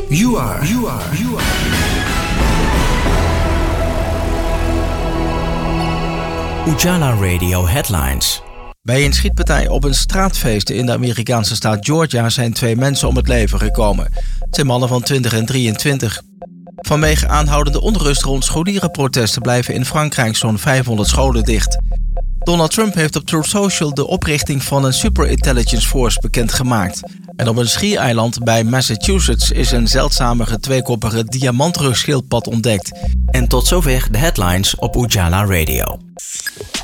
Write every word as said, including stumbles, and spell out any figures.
You are, you are, you are. Ujala Radio Headlines. Bij een schietpartij op een straatfeest in de Amerikaanse staat Georgia zijn twee mensen om het leven gekomen. Het zijn mannen van twintig en drieëntwintig. Vanwege aanhoudende onrust rond scholierenprotesten blijven in Frankrijk zo'n vijfhonderd scholen dicht. Donald Trump heeft op Truth Social de oprichting van een Superintelligence Force bekendgemaakt. En op een schiereiland bij Massachusetts is een zeldzame tweekoppige diamantrugschildpad ontdekt. En tot zover de headlines op Ujala Radio.